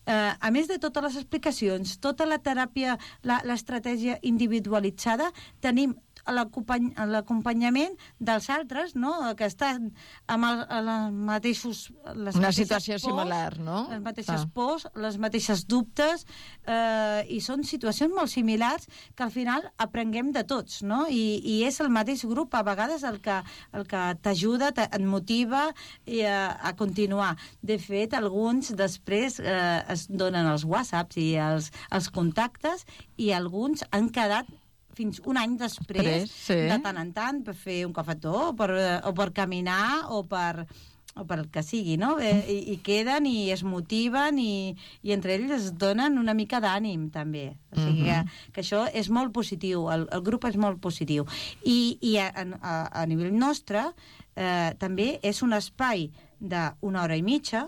a més de totes les explicacions, tota la teràpia, l'estratègia individualitzada, tenim l'acompanyament dels altres, no?, que estan amb els mateixos... Una situació similar, no? Les mateixes pors, les mateixes dubtes, i són situacions molt similars que al final aprenguem de tots, no? I és el mateix grup, a vegades, el que t'ajuda, et motiva a continuar. De fet, alguns després es donen els whatsapps i els contactes, i alguns han quedat fins un any després, de tant en tant, per fer un cafetó, o per caminar, o per el que sigui, no? I queden i es motiven i entre ells es donen una mica d'ànim, també. O sigui que això és molt positiu, el grup és molt positiu. I a nivell nostre també és un espai d'una hora i mitja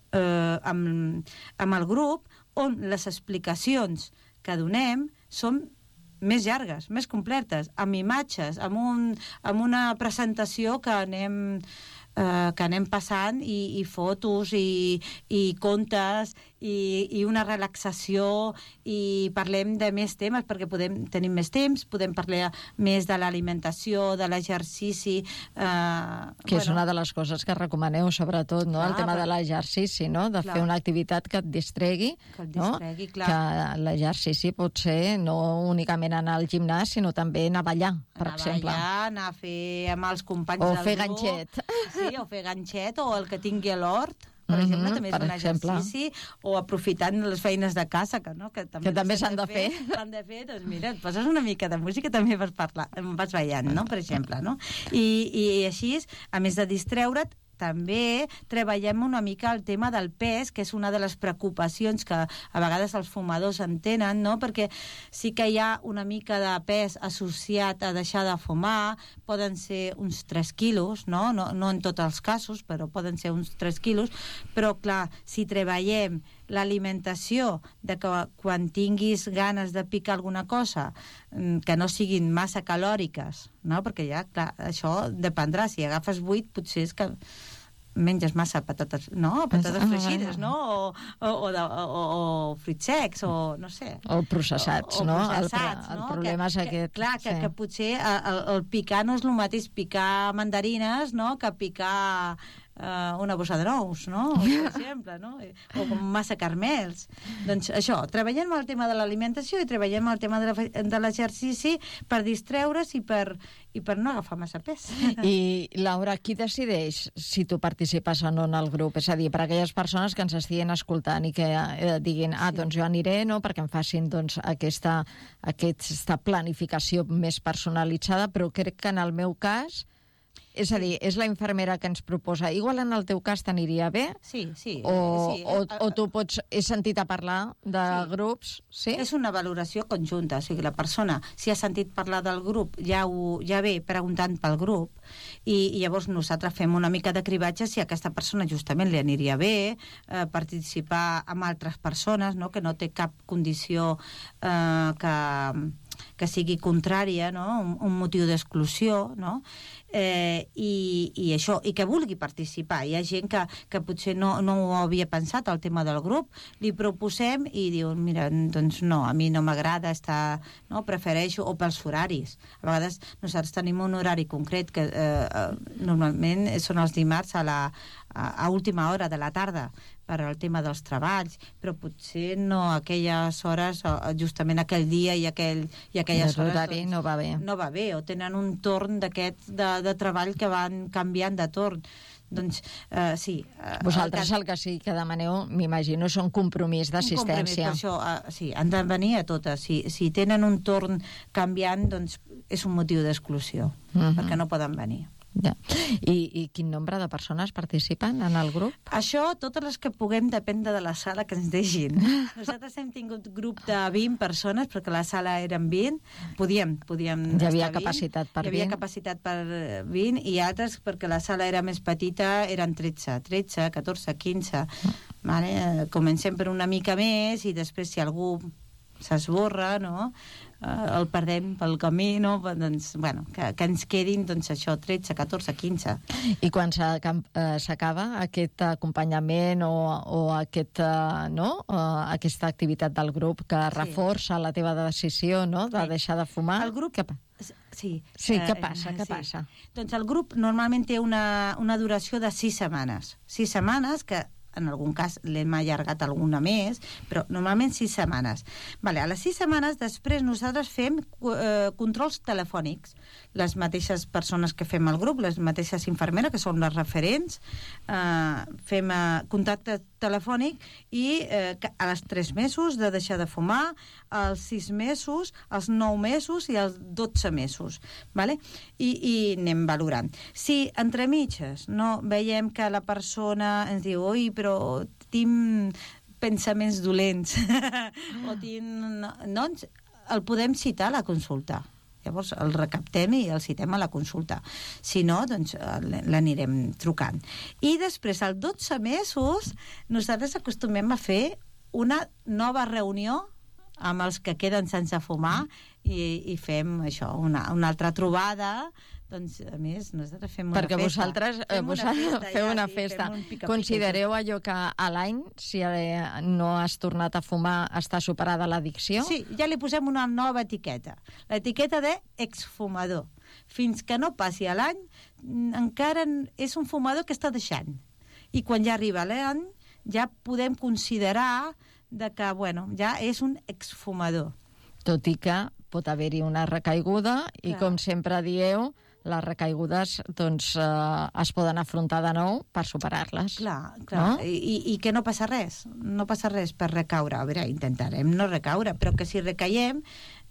amb el grup, on les explicacions que donem són més llargues, més completes, amb imatges, amb una presentació que anem passant, i fotos, i contes, i una relaxació, i parlem de més temes, perquè tenim més temps, podem parlar més de l'alimentació, de l'exercici... Que és una de les coses que recomaneu, sobretot, no? El tema de l'exercici, no? De fer una activitat que et distregui, no? Que l'exercici pot ser no únicament anar al gimnàs, sinó també anar a ballar, per exemple. Anar a ballar, anar a fer amb els companys del grup. O fer ganxet. Sí, o fer ganxet, o el que tingui a l'hort, per exemple, també és un exercici, o aprofitant les feines de casa, que també s'han de fer. Doncs mira, et poses una mica de música i també vas ballant, no?, per exemple, no? I així, a més de distreure't, també treballem una mica el tema del pes, que és una de les preocupacions que a vegades els fumadors en tenen, no? Perquè sí que hi ha una mica de pes associat a deixar de fumar, poden ser uns 3 quilos, no en tots els casos, però poden ser uns 3 quilos, però clar, si treballem l'alimentació, de que quan tinguis ganes de picar alguna cosa, que no siguin massa calòriques, no? Perquè ja, clar, això dependrà. Si agafes 8, potser és que menges massa patates, no? Patates fregides, no? O fruits secs, o no sé. O processats, no? El problema és aquest. Clar, que potser el picar no és el mateix picar mandarines, no?, que picar una bossa de nous, no?, per exemple, no? O com massa caramels. Doncs això, treballem el tema de l'alimentació i treballem el tema de l'exercici per distreure's i per no agafar massa pes. I, Laura, qui decideix si tu participes o no en el grup? És a dir, per aquelles persones que ens estiguin escoltant i que diguin, doncs jo aniré, no?, perquè em facin aquesta planificació més personalitzada, però crec que en el meu cas... És a dir, és la infermera que ens proposa. Igual en el teu cas t'aniria bé? Sí. O tu pots... He sentit a parlar de grups, sí? És una valoració conjunta. O sigui, la persona, si ha sentit parlar del grup, ja ve preguntant pel grup, i llavors nosaltres fem una mica de cribatge si a aquesta persona justament li aniria bé participar amb altres persones, no?, que no té cap condició que sigui contrària, no?, un motiu d'exclusió, no?, i això, i que vulgui participar. Hi ha gent que potser no ho havia pensat, el tema del grup, li proposem i diu, mira, doncs no, a mi no m'agrada estar, no, prefereixo, o pels horaris. A vegades nosaltres tenim un horari concret que normalment són els dimarts a última hora de la tarda, per al tema dels treballs, però potser no aquelles hores, justament aquell dia i aquelles hores, doncs, no va bé. No va bé, o tenen un torn d'aquest de treball que van canviant de torn. Doncs sí. Vosaltres el que sí que demaneu, m'imagino, són compromís d'assistència. Per això, sí, han de venir a totes. Si tenen un torn canviant, doncs és un motiu d'exclusió, perquè no poden venir. Ja. I quin nombre de persones participen en el grup? Això, totes les que puguem, depèn de la sala que ens deixin. Nosaltres hem tingut grup de 20 persones, perquè la sala eren 20, podíem hi havia capacitat per 20. Hi havia capacitat per 20, i altres, perquè la sala era més petita, eren 13, 14, 15. Vale? Comencem per una mica més, i després, si algú s'esborra, no? El perdem pel camí, no? Doncs, bueno, que ens quedin, doncs, això, 13, 14, 15. I quan s'acaba aquest acompanyament o aquesta activitat del grup que reforça la teva decisió, no?, de deixar de fumar... El grup... Sí, què passa? Doncs el grup normalment té una duració de 6 setmanes. 6 setmanes que en algun cas l'hem allargat alguna més, però normalment 6 setmanes. Vale, a les 6 setmanes després nosaltres fem controls telefònics. Les mateixes persones que fem el grup, les mateixes infermeres, que són les referents, fem contacte telefònic i a les 3 mesos de deixar de fumar, als 6 mesos, als 9 mesos i als 12 mesos. Vale? I anem valorant. Si entre mitges no veiem que la persona ens diu oi, però tinc pensaments dolents o tinc... Doncs el podem citar a la consulta. Llavors el recaptem i el citem a la consulta. Si no, doncs l'anirem trucant. I després, als 12 mesos, nosaltres acostumem a fer una nova reunió amb els que queden sense fumar i fem això, una altra trobada. Doncs, a més, nosaltres fem una perquè festa. Vosaltres feu una festa. Considereu allò que a l'any, si no has tornat a fumar, està superada l'addicció? Sí, ja li posem una nova etiqueta. L'etiqueta d'exfumador. Fins que no passi l'any, encara és un fumador que està deixant. I quan ja arriba l'any, ja podem considerar que, bueno, ja és un exfumador. Tot i que pot haver-hi una recaiguda i, com sempre dieu, les recaigudes doncs, es poden afrontar de nou per superar-les. Clar. No? I que no passa res. No passa res per recaure. A veure, intentarem no recaure, però que si recauem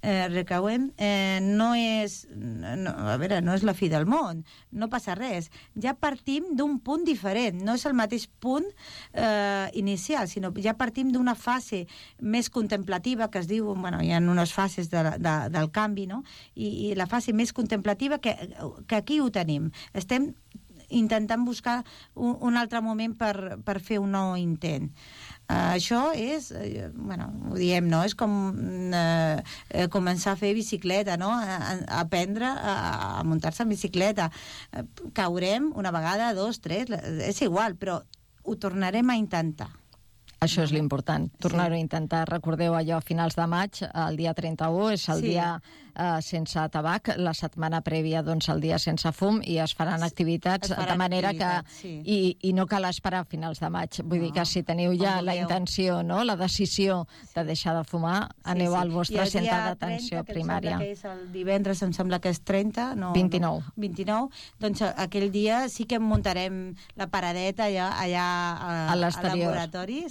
no és la fi del món, no passa res. Ja partim d'un punt diferent, no és el mateix punt inicial, sinó ja partim d'una fase més contemplativa, que es diu, bueno, hi ha unes fases del canvi, no? I la fase més contemplativa que aquí ho tenim. Estem intentant buscar un altre moment per fer un nou intent. Això és, bueno, ho diem, no? És com començar a fer bicicleta, no? Aprendre a muntar-se en bicicleta. Caurem una vegada, 2, 3, és igual, però ho tornarem a intentar. Això és l'important, tornar-ho a intentar. Recordeu allò, a finals de maig, el dia 31, és el dia sense tabac, la setmana prèvia, doncs, el dia sense fum, i es faran activitats de manera que... I no cal esperar a finals de maig. Vull dir que si teniu ja la intenció, no?, la decisió de deixar de fumar, aneu al vostre centre d'atenció primària. Que és el divendres, em sembla que és 30, no? 29. Doncs aquell dia sí que muntarem la paradeta allà al laboratori,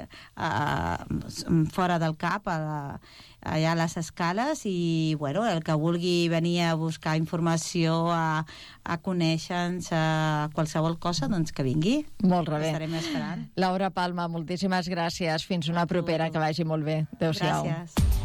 fora del CAP, allà a les escales, i bueno, el que vulgui venir a buscar informació, a conèixer-nos, a qualsevol cosa, doncs que vingui. Molt bé. Estarem esperant. Laura Palma, moltíssimes gràcies. Fins una propera, que vagi molt bé. Adéu-siau. Gràcies.